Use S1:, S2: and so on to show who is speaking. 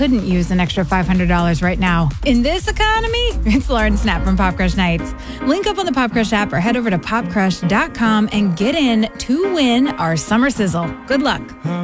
S1: couldn't use an extra $500 right now. In this economy, it's Lauren Snap from Pop Crush Nights. Link up on the Pop Crush app or head over to popcrush.com and get in to win our summer sizzle. Good luck.